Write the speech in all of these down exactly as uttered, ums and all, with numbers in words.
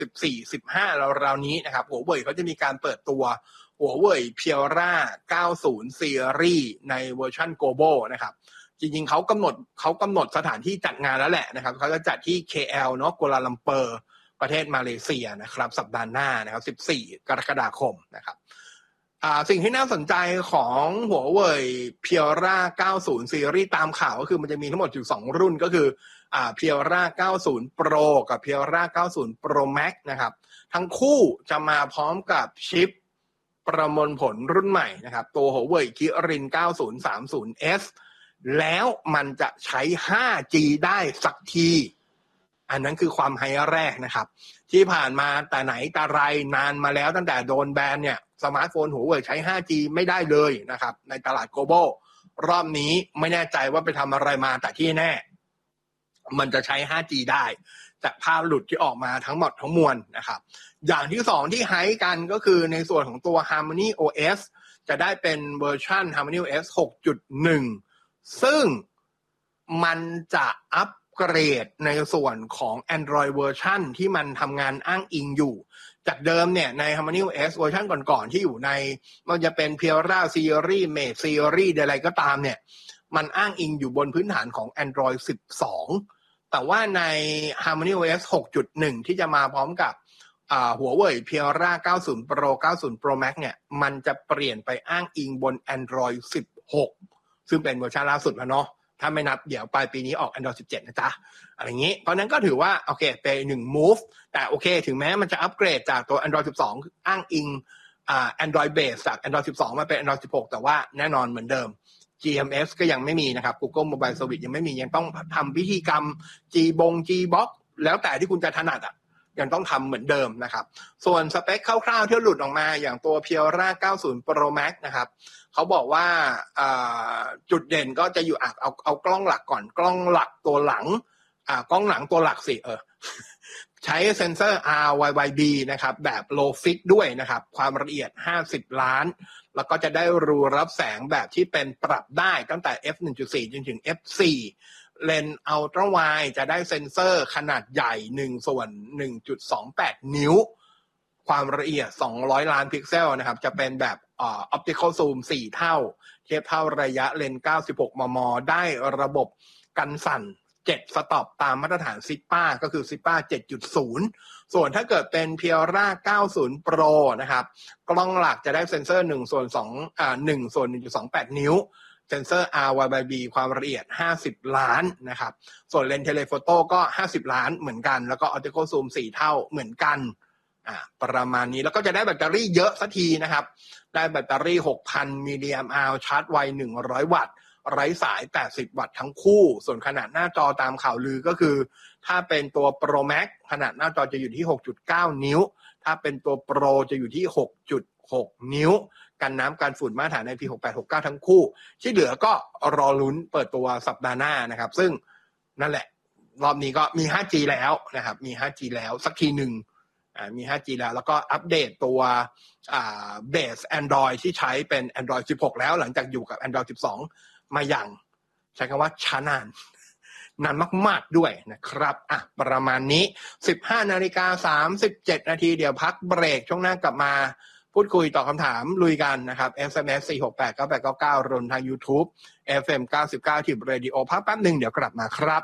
สิบสี่ สิบห้าราวๆนี้นะครับหัวเว่ยเขาจะมีการเปิดตัวหัวเว่ย Piera เก้าสิบ Series ในเวอร์ชัน Global นะครับจริงๆเขากำหนดเขากำหนดสถานที่จัดงานแล้วแหละนะครับเขาจะจัดที่ เค แอล เนาะกัวลาลัมเปอร์ประเทศมาเลเซียนะครับสัปดาห์หน้านะครับสิบสี่กรกฎาคมนะครับอ่าสิ่งที่น่าสนใจของหัวเว่ย Piera เก้าสิบ Series ตามข่าวก็คือมันจะมีทั้งหมดอยู่สองรุ่นก็คืออ่า Piera เก้าสิบ Pro กับ Piera เก้าสิบ Pro Max นะครับทั้งคู่จะมาพร้อมกับชิปประมวลผลรุ่นใหม่นะครับตัวหัวเว่ย Kirin เก้าสิบ สามสิบ เอส แล้วมันจะใช้ ห้าจี ได้สักทีอันนั้นคือความไฮแรกนะครับที่ผ่านมาแต่ไหนแต่ไรนานมาแล้วตั้งแต่โดนแบนเนี่ยสมาร์ทโฟนหัวเว่ยใช้ ห้าจี ไม่ได้เลยนะครับในตลาด global รอบนี้ไม่แน่ใจว่าไปทำอะไรมาแต่ที่แน่มันจะใช้ ห้าจี ได้จากภาพหลุดที่ออกมาทั้งหมดทั้งมวลนะครับอย่างที่สองที่ไฮกันก็คือในส่วนของตัว Harmony โอ เอส จะได้เป็นเวอร์ชัน Harmony โอ เอส หกจุดหนึ่ง ซึ่งมันจะอัปเกรดในส่วนของ Android เวอร์ชันที่มันทำงานอ้างอิงอยู่จากเดิมเนี่ยใน Harmony โอ เอส เวอร์ชันก่อนๆที่อยู่ในมันจะเป็น Piera Series Mate Series อะไรก็ตามเนี่ยมันอ้างอิงอยู่บนพื้นฐานของ Android สิบสองแต่ว่าใน Harmony โอ เอส หกจุดหนึ่ง ที่จะมาพร้อมกับอ่าหัวเว่ย Piera เก้าสิบ Pro เก้าสิบ Pro Max เนี่ยมันจะเปลี่ยนไปอ้างอิงบน Android สิบหกซึ่งเป็นเวอร์ชันล่าสุดแล้วเนาะถ้าไม่นับเดี๋ยวปลายปีนี้ออก Android สิบเจ็ดนะจ๊ะอะไรอย่างงี้เพราะนั้นก็ถือว่าโอเคเป็นหนึ่ง move แต่โอเคถึงแม้มันจะอัปเกรดจากตัว Android สิบสองอ้างอิงอ่า Android base จาก Android สิบสองมาเป็น Android สิบหกแต่ว่าแน่นอนเหมือนเดิม จี เอ็ม เอส ก็ยังไม่มีนะครับ Google Mobile Service ยังไม่มียังต้องทำพิธีกรรม G บง Gbox แล้วแต่ที่คุณจะถนัดอ่ะยังต้องทำเหมือนเดิมนะครับส่วนสเปคคร่าวๆที่หลุดออกมาอย่างตัว Piera เก้าสิบ Pro Max นะครับเขาบอกว่าจุดเด่นก็จะอยู่อ่ะเอาเอากล้องหลักก่อนกล้องหลักตัวหลังอ่ากล้องหลังตัวหลักสิเออ ใช้เซ็นเซอร์ อาร์ วาย วาย บี นะครับแบบ low fix ด้วยนะครับความละเอียดห้าสิบล้านแล้วก็จะได้รูรับแสงแบบที่เป็นปรับได้ตั้งแต่ เอฟ หนึ่งจุดสี่ จนถึง เอฟ สี่ เลนส์อัลตร้าไวด์จะได้เซ็นเซอร์ขนาดใหญ่หนึ่งส่วน หนึ่งจุดสองแปด นิ้วความละเอียดสองร้อยล้านพิกเซลนะครับจะเป็นแบบอ่า optical zoom สี่เท่าเทียบเท่าระยะเลนส์เก้าสิบหกมิลลิเมตรได้ระบบกันสั่นเจ็ดสต็อปตามมาตรฐาน ซิปป้า ก็คือ ซิปป้า เจ็ดจุดศูนย์ ส่วนถ้าเกิดเป็น Piera เก้าสิบ Pro นะครับกล้องหลักจะได้เซ็นเซอร์หนึ่งส่วนสองอ่าหนึ่งส่วน หนึ่งจุดสองแปด นิ้วเซ็นเซอร์ อาร์ วาย วาย บี ความละเอียดห้าสิบล้านนะครับส่วนเลนส์เทเลโฟโต้ก็ห้าสิบล้านเหมือนกันแล้วก็ optical zoom สี่เท่าเหมือนกันอ่าประมาณนี้แล้วก็จะได้แบตเตอรี่เยอะสักทีนะครับได้แบตเตอรี่ หกพัน มิลลิแอมป์อาวร์ชาร์จไวหนึ่งร้อยวัตต์ไร้สายแปดสิบวัตต์ทั้งคู่ส่วนขนาดหน้าจอตามข่าวลือก็คือถ้าเป็นตัว Pro Max ขนาดหน้าจอจะอยู่ที่ หกจุดเก้า นิ้วถ้าเป็นตัว Pro จะอยู่ที่ หกจุดหก นิ้วกันน้ำกันฝุ่นมาตรฐาน ไอ พี หกแปดหกเก้าทั้งคู่ที่เหลือก็รอลุ้นเปิดตัวสัปดาห์หน้านะครับซึ่งนั่นแหละรอบนี้ก็มี ห้าจี แล้วนะครับมี ห้าจี แล้วสักทีหนึ่งอ่ามี ห้าจี แล้วแล้วก็อัปเดตตัวอ่าเบส Android ที่ใช้เป็น Android สิบหกแล้วหลังจากอยู่กับ Android สิบสองมาอย่างใช้คำว่าช้านานนานมากๆด้วยนะครับอ่ะประมาณนี้ สิบห้านาฬิกาสามสิบเจ็ดนาทีเดี๋ยวพักเบรกช่วงหน้ากลับมาพูดคุยตอบคำถามลุยกันนะครับ เอส เอ็ม เอส สี่ หก แปด เก้า แปด เก้า เก้ารวมทาง YouTube เอฟ เอ็ม เก้าสิบเก้า ที่ Radio พักแป๊บนึงเดี๋ยวกลับมาครับ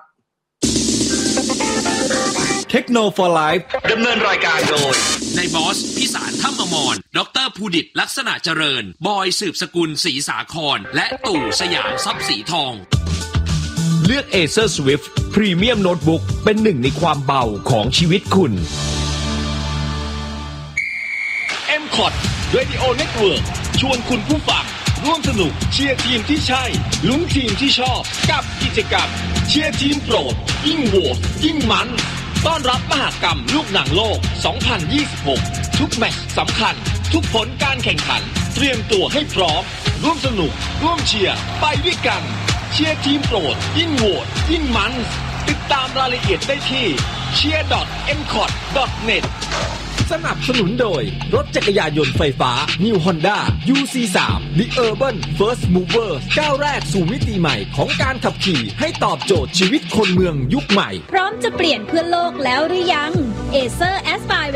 เทคโนโลยี Life ดำเนินรายการโดยนายบอสพิสารถ้ำอมรดรภูดิตลักษณะเจริญบอยสืบสกุลศรีสาครและตู่สยามทรัพย์สีทองเลือก Acer Swift Premium Notebook เป็นหนึ่งในความเบาของชีวิตคุณเอ็ม คอท Radio Network ชวนคุณผู้ฟังร่วมสนุกเชียร์ทีมที่ใช่ลุ้นทีมที่ชอบกับกิจกรรมเชียร์ทีมโปรดยิ่งโหวตยิ่งมันต้อนรับมหกรรมลูกหนังโลกสองพันยี่สิบหกทุกแมตช์สำคัญทุกผลการแข่งขันเตรียมตัวให้พร้อมร่วมสนุกร่วมเชียร์ไปด้วยกันเชียร์ทีมโปรดยิ่งโหวตยิ่งมันติดตามรายละเอียดได้ที่ เชียร์ ดอท เอ็ม คอท ดอท เน็ตสนับสนุนโดยรถจักรยานยนต์ไฟฟ้า New Honda ยู ซี ทรี The Urban First Mover ก้าวแรกสู่มิติใหม่ของการขับขี่ให้ตอบโจทย์ชีวิตคนเมืองยุคใหม่พร้อมจะเปลี่ยนเพื่อโลกแล้วหรือยัง Acer Aspire